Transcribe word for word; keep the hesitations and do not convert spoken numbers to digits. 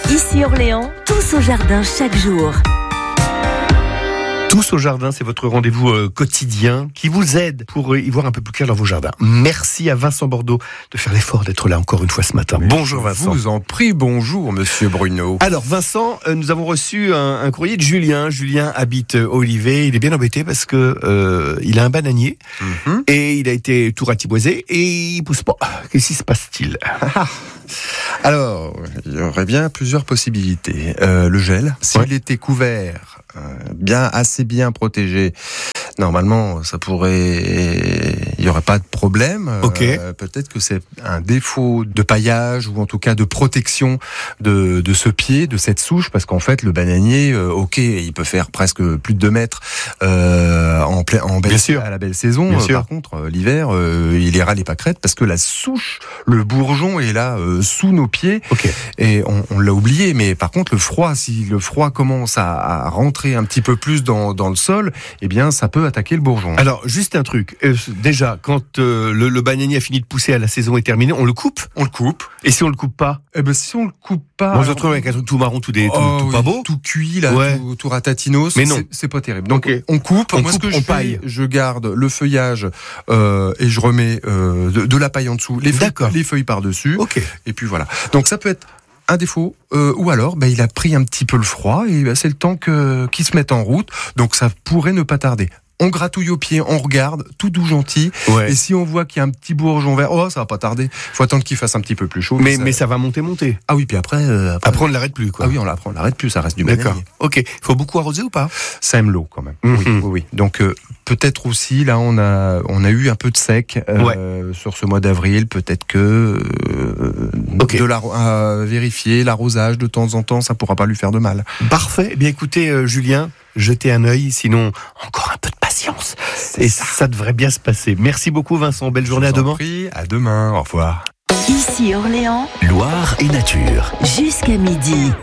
Ici Orléans, tous au jardin chaque jour. Tous au jardin, c'est votre rendez-vous euh, quotidien qui vous aide pour euh, y voir un peu plus clair dans vos jardins. Merci à Vincent Bordeaux de faire l'effort d'être là encore une fois ce matin. Mais bonjour Vincent. Je vous en prie, bonjour Monsieur Bruno. Alors Vincent, euh, nous avons reçu un, un courrier de Julien. Julien habite euh, Olivet. Il est bien embêté parce que euh, il a un bananier Mm-hmm. et il a été tout ratiboisé et il pousse pas. Qu'est-ce qui se passe-t-il? Alors, il y aurait bien plusieurs possibilités. Euh, le gel, s'il Ouais. était couvert, euh, bien assez bien protégé, normalement, ça pourrait, il y aurait pas de problème. Ok. Euh, peut-être que c'est un défaut de paillage ou en tout cas de protection de de ce pied, de cette souche, parce qu'en fait, le bananier, euh, ok, il peut faire presque plus de deux mètres euh, en plein, en belle, Bien sûr. à la belle saison. Bien Euh, sûr. Par contre, euh, l'hiver, euh, il ira les pâquerettes parce que la souche, le bourgeon est là euh, sous nos pieds. Ok. Et on, on l'a oublié, mais par contre le froid, si le froid commence à, à rentrer un petit peu plus dans, dans le sol, eh bien ça peut attaquer le bourgeon. Alors juste un truc. Euh, déjà, quand euh, le, le bananier a fini de pousser, à la saison est terminée, on le coupe. On le coupe. Et si on le coupe pas, Eh ben si on le coupe pas, moi je retrouve avec un truc tout marron, tout, des, tout, oh, tout oui, pas beau. tout cuit là, Ouais. tout, tout ratatinos. Mais non. c'est- c'est pas terrible. Donc Ok. on coupe. On Moi coupe, ce que je on fais, paille. je garde le feuillage euh, et je remets euh, de, de la paille en dessous, les feuilles, D'accord. les feuilles par dessus. Ok. Et puis voilà. Donc ça peut être un défaut, euh, ou alors bah, il a pris un petit peu le froid et bah, c'est le temps que qu'il se mette en route. Donc ça pourrait ne pas tarder. On gratouille au pied, on regarde, tout doux gentil. Ouais. Et si on voit qu'il y a un petit bourgeon vert, oh ça va pas tarder. Faut attendre qu'il fasse un petit peu plus chaud. Mais, mais ça va monter, monter. Ah oui, puis après, euh, après, Après, on ne l'arrête plus, quoi. ah oui, on l'apprend, on l'arrête plus, ça reste du D'accord. bananier. Ok. Il faut beaucoup arroser ou pas? Ça aime l'eau quand même. Mhm. Oui, oui, oui. Donc euh, peut-être aussi là on a on a eu un peu de sec euh, sur ce mois d'avril. Peut-être que euh, Ok. de la à vérifier l'arrosage de temps en temps, ça pourra pas lui faire de mal. Parfait. Eh bien, écoutez, euh, Julien, jetez un œil. Sinon, encore un peu de patience. Et ça. devrait bien se passer. Merci beaucoup, Vincent. Belle journée. À Je vous en demain. prie, à demain. Au revoir. Ici Orléans, Loire et nature. jusqu'à midi.